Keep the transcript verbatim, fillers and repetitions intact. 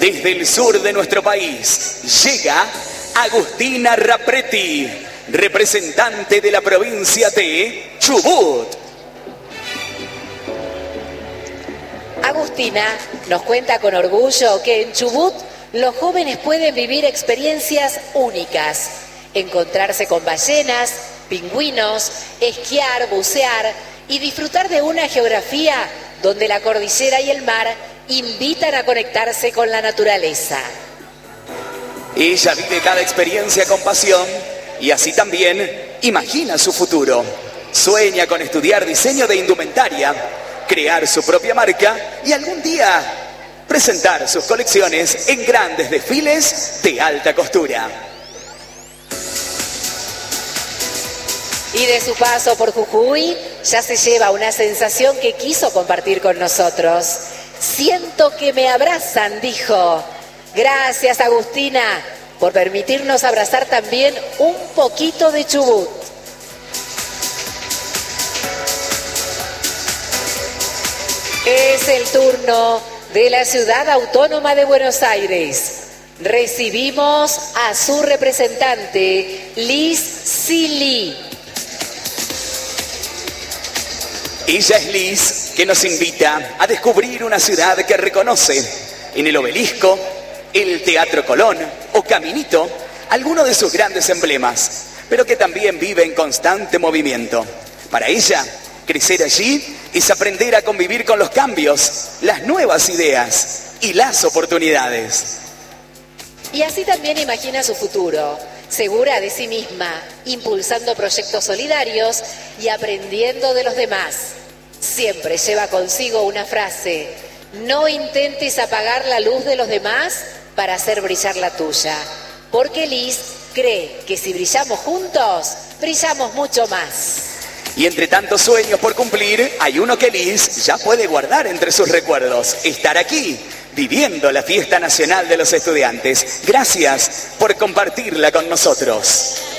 Desde el sur de nuestro país llega Agustina Rapretti, representante de la provincia de Chubut. Agustina nos cuenta con orgullo que en Chubut los jóvenes pueden vivir experiencias únicas, encontrarse con ballenas, pingüinos, esquiar, bucear y disfrutar de una geografía donde la cordillera y el mar invitan a conectarse con la naturaleza. Ella vive cada experiencia con pasión y así también imagina su futuro. Sueña con estudiar diseño de indumentaria, crear su propia marca y algún día presentar sus colecciones en grandes desfiles de alta costura. Y de su paso por Jujuy ya se lleva una sensación que quiso compartir con nosotros. Siento que me abrazan, dijo. Gracias, Agustina, por permitirnos abrazar también un poquito de Chubut. Es el turno de la Ciudad Autónoma de Buenos Aires. Recibimos a su representante, Liz Silly. Ella es Liz, que nos invita a descubrir una ciudad que reconoce en el Obelisco, el Teatro Colón o Caminito, algunos de sus grandes emblemas, pero que también vive en constante movimiento. Para ella, crecer allí es aprender a convivir con los cambios, las nuevas ideas y las oportunidades. Y así también imagina su futuro, segura de sí misma, impulsando proyectos solidarios y aprendiendo de los demás. Siempre lleva consigo una frase: no intentes apagar la luz de los demás para hacer brillar la tuya, porque Liz cree que si brillamos juntos, brillamos mucho más. Y entre tantos sueños por cumplir, hay uno que Liz ya puede guardar entre sus recuerdos: estar aquí, viviendo la Fiesta Nacional de los Estudiantes. Gracias por compartirla con nosotros.